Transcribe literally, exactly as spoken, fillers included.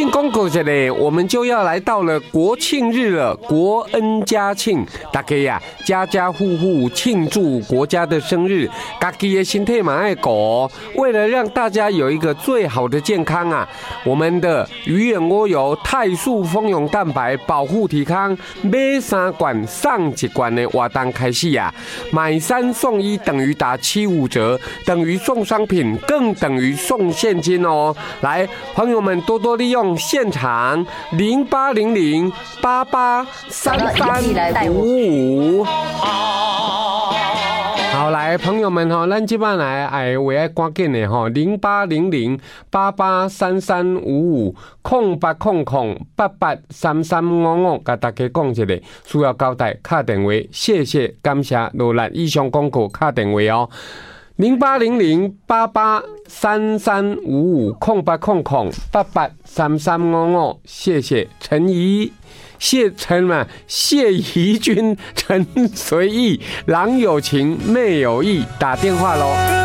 先公告一下，我们就要来到了国庆日了，国恩家庆，大家呀、啊，家家户户庆祝国家的生日，家己的身体嘛爱顾。为了让大家有一个最好的健康啊，我们的鱼眼蜗油肽素蜂蛹蛋白保护体康，买三罐送一罐的活动开始呀、啊，买三送一等于打七五折，等于送商品，更等于送现金哦。来，朋友们多多利用现场零八零零八八三三五五。好，来，朋友们哈，咱这摆来哎，为爱赶紧的哈，零八零零八八三三五五空八空空八八三三五五，甲大家讲一下，需要交代打电话，谢谢，感谢罗兰以上广告打电话哦。零八零零八八三三五五空八空空八八三三五五，谢谢陈怡。谢陈嘛，谢怡君，陈随意，郎有情，妹有意，打电话喽。